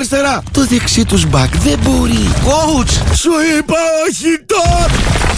αριστερά. Το δεξί τους μπακ δεν μπορεί. Coach, σου είπα όχι τώρα.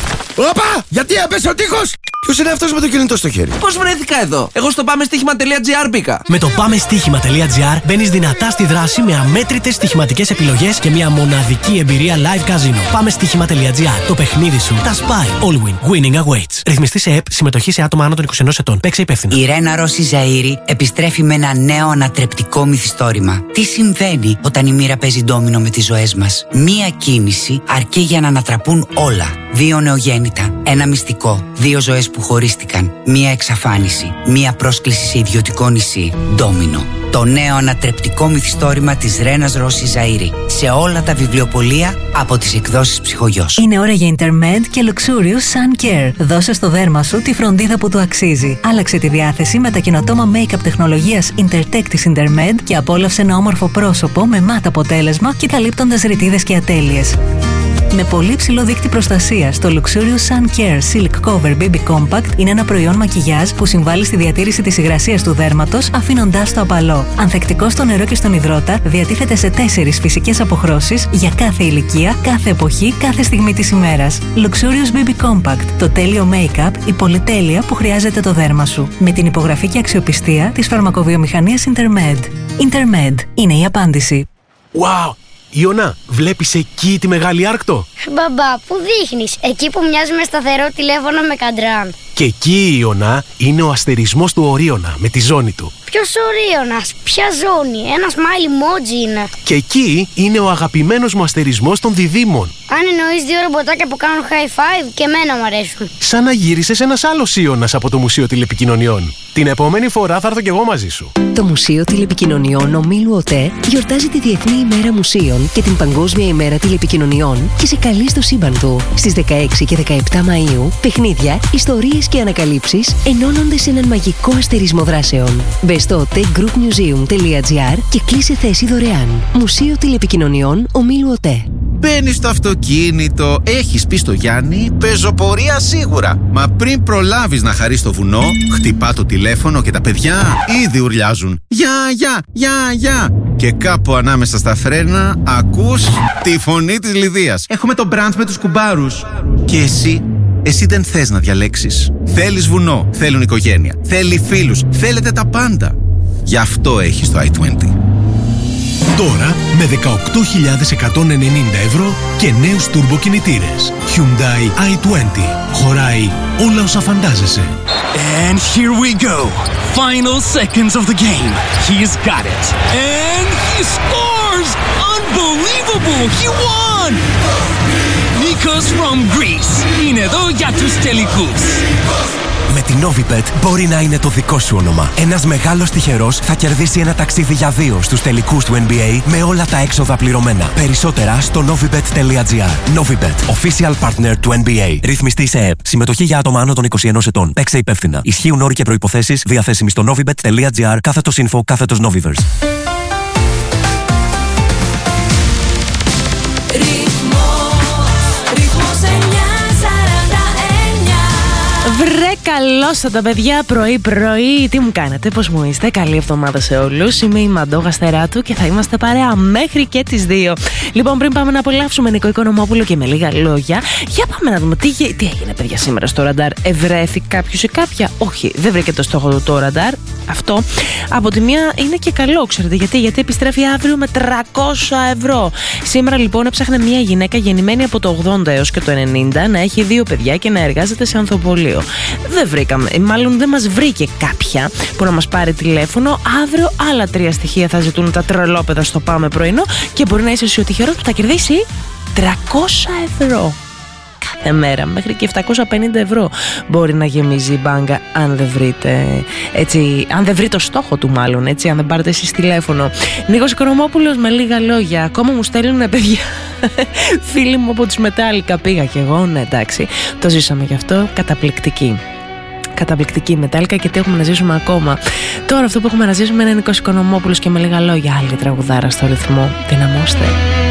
Όπα, γιατί έπεσε ο τείχος. Ποιος είναι αυτός με το κινητό στο χέρι? Πώς βρέθηκα εδώ? Εγώ στο πάμεστοίχημα.gr μπήκα. Με το πάμεστοίχημα.gr μπαίνεις δυνατά στη δράση με αμέτρητες στοιχηματικές επιλογές και μια μοναδική εμπειρία live casino. Πάμεστοίχημα.gr. Το παιχνίδι σου τα σπάει. All win. Winning awaits. Ρυθμιστή σε ΕΠ. Συμμετοχή σε άτομα άνω των 21 ετών. Παίξε υπεύθυνα. Η Ρένα Ρώση Ζαΐρη επιστρέφει με ένα νέο ανατρεπτικό μυθιστόρημα. Τι συμβαίνει όταν η μοίρα παίζει ντόμινο με τις ζωές μας? Μία κίνηση αρκεί για να ανατραπούν όλα. 2 νεογέννητα, ένα μυστικό, 2 ζωές που χωρίστηκαν, μία εξαφάνιση, μία πρόσκληση σε ιδιωτικό νησί. Ντόμινο. Το νέο ανατρεπτικό μυθιστόρημα της Ρένας Ρώση Ζαΐρη. Σε όλα τα βιβλιοπωλεία από τις εκδόσεις Ψυχογιός. Είναι ώρα για Intermed και Luxurious Sun Care. Δώσε στο δέρμα σου τη φροντίδα που του αξίζει. Άλλαξε τη διάθεση με τα καινοτόμα make-up τεχνολογίας Intertech της Intermed και απόλαυσε ένα όμορφο πρόσωπο με μάτ αποτέλεσμα και καλύπτοντας ρητίδες και ατέλειες. Με πολύ ψηλό δείκτη προστασίας, το Luxurious Sun Care Silk Cover BB Compact είναι ένα προϊόν μακιγιάζ που συμβάλλει στη διατήρηση της υγρασίας του δέρματος, αφήνοντάς το απαλό. Ανθεκτικό στο νερό και στον υδρότα, διατίθεται σε 4 φυσικές αποχρώσεις για κάθε ηλικία, κάθε εποχή, κάθε στιγμή της ημέρας. Luxurious BB Compact, το τέλειο make-up, η πολυτέλεια που χρειάζεται το δέρμα σου. Με την υπογραφή και αξιοπιστία της φαρμακοβιομηχανίας Intermed. Intermed είναι η απάντηση. Wow! Ιωνά, βλέπεις εκεί τη Μεγάλη Άρκτο? Μπαμπά, πού δείχνεις? Εκεί που μοιάζει με σταθερό τηλέφωνο με καντράν. Και εκεί, Ιωνά, είναι ο αστερισμός του Ορίωνα με τη ζώνη του. Ποιος Ορίωνας? Ποια ζώνη? Ένα smile emoji είναι. Και εκεί είναι ο αγαπημένος μου αστερισμός των διδήμων. Αν εννοείς 2 ρομποτάκια που κάνουν high five, και εμένα μου αρέσουν. Σαν να γύρισες ένας άλλος Ιώνας από το Μουσείο Τηλεπικοινωνιών. Την επόμενη φορά θα έρθω κι εγώ μαζί σου. Το Μουσείο Τηλεπικοινωνιών Ομίλου ΟΤΕ γιορτάζει τη Διεθνή ημέρα Μουσείων και την Παγκόσμια ημέρα Τηλεπικοινωνιών και σε καλεί στο σύμπαν του. Στις 16 και 17 Μαΐου, παιχνίδια, ιστορίες και ανακαλύψεις ενώνονται σε έναν μαγικό αστερισμό δράσεων. Μπες στο otegroupmuseum.gr και κλείσε θέση δωρεάν. Μουσείο Τηλεπικοινωνιών Ομίλου ΟΤΕ. Μπαίνεις στο αυτοκίνητο, έχεις πει στο Γιάννη, πεζοπορία σίγουρα. Μα πριν προλάβεις να χαρείς το βουνό, χτυπά το τηλέφωνο και τα παιδιά ήδη ουρλιάζουν. Γεια. Και κάπου ανάμεσα στα φρένα ακούς τη φωνή της Λιδίας. Έχουμε το μπραντς με τους κουμπάρους. Και εσύ δεν θες να διαλέξεις. Θέλεις βουνό, θέλουν οικογένεια, θέλει φίλους, θέλετε τα πάντα. Γι' αυτό έχεις το i20. Τώρα με 18.190 ευρώ και νέους τουρμποκινητήρες. Hyundai i20. Χωράει όλα όσα φαντάζεσαι. And here we go. Final seconds of the game. He's got it. And he scores! Unbelievable! He won! Nikos from Greece. Είναι εδώ για τους τελικούς. Με την Novibet μπορεί να είναι το δικό σου όνομα. Ένας μεγάλος τυχερός θα κερδίσει ένα ταξίδι για 2 στους τελικούς του NBA με όλα τα έξοδα πληρωμένα. Περισσότερα στο novibet.gr. Novibet, official partner του NBA. Ρυθμιστή σε ΕΠ. Συμμετοχή για άτομα άνω των 21 ετών. Παίξε υπεύθυνα. Ισχύουν όροι και προϋποθέσεις διαθέσιμοι στο novibet.gr /info /Novivers. Βρε καλώς τα παιδιά, πρωί-πρωί. Τι μου κάνετε, πώς μου είστε? Καλή εβδομάδα σε όλους. Είμαι η Μαντώ Γαστεράτου και θα είμαστε παρέα μέχρι και τις 2. Λοιπόν, πριν πάμε να απολαύσουμε Νικό Οικονομόπουλο και με λίγα λόγια, για πάμε να δούμε τι έγινε, παιδιά, σήμερα στο ραντάρ. Ευρέθη κάποιος ή κάποια? Όχι, δεν βρήκε το στόχο του το ραντάρ. Αυτό από τη μία είναι και καλό, ξέρετε γιατί επιστρέφει αύριο με 300 ευρώ. Σήμερα λοιπόν έψαχνε μια γυναίκα γεννημένη από το 80 έως και το 90 να έχει 2 παιδιά και να εργάζεται σε ανθοπολείο. Δεν βρήκαμε, μάλλον δεν μας βρήκε κάποια που να μας πάρει τηλέφωνο. Αύριο άλλα 3 στοιχεία θα ζητούν τα τρελόπεδα στο Πάμε Πρωινό και μπορεί να είσαι εσύ ο τυχερός που θα κερδίσει 300 ευρώ. Κάθε μέρα, μέχρι και 750 ευρώ μπορεί να γεμίζει η μπάγκα αν δεν βρείτε, έτσι, αν δεν βρει το στόχο του μάλλον, έτσι, αν δεν πάρετε εσείς τηλέφωνο. Νίκος Οικονομόπουλος με λίγα λόγια. Ακόμα μου στέλνουν παιδιά φίλοι μου από τους Μετάλλικα. Πήγα κι εγώ, ναι εντάξει, το ζήσαμε γι' αυτό. Καταπληκτική Μετάλλικα και τι έχουμε να ζήσουμε ακόμα. Τώρα αυτό που έχουμε να ζήσουμε είναι Νίκος Οικονομόπουλος και με λίγα λόγια. Άλλη τραγουδάρα στο ρυθμό. Δυναμώστε.